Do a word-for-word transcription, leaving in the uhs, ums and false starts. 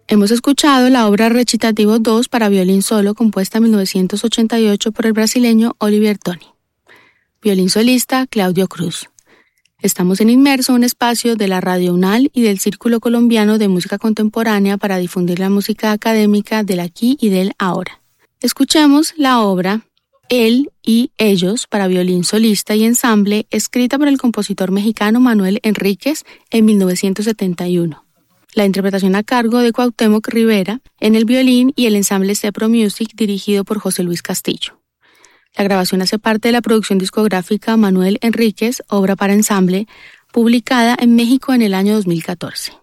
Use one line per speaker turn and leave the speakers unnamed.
Hemos escuchado la obra Recitativo dos para violín solo, compuesta en mil novecientos ochenta y ocho por el brasileño Olivier Toni. Violín solista, Claudio Cruz. Estamos en Inmerso, un espacio de la Radio UNAL y del Círculo Colombiano de Música Contemporánea para difundir la música académica del aquí y del ahora. Escuchemos la obra Él y Ellos para violín solista y ensamble, escrita por el compositor mexicano Manuel Enríquez en mil novecientos setenta y uno. La interpretación a cargo de Cuauhtémoc Rivera en el violín y el ensamble Cepro Music dirigido por José Luis Castillo. La grabación hace parte de la producción discográfica Manuel Enríquez, obra para ensamble, publicada en México en el año dos mil catorce.